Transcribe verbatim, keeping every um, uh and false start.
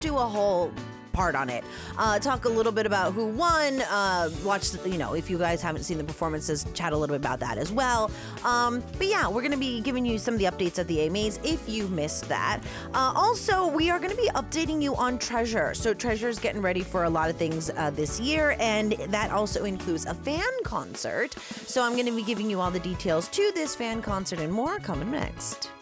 do a whole part on it. Uh, talk a little bit about who won. Uh, watch, the, you know, if you guys haven't seen the performances, chat a little bit about that as well. Um, but yeah, we're going to be giving you some of the updates at the A M As if you missed that. Uh, also, we are going to be updating you on Treasure. So Treasure is getting ready for a lot of things uh, this year, and that also includes a fan concert. So I'm going to be giving you all the details to this fan concert and more coming next.